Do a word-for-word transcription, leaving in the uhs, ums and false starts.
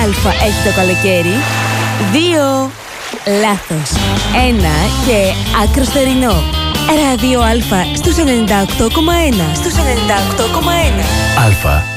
Αλφα έχει το καλοκαίρι? Δύο. Λάθος. Ένα και άκρο θερινό. Ράδιο Αλφα στους ενενήντα οκτώ κόμμα ένα. Στους ενενήντα οκτώ κόμμα ένα. Αλφα.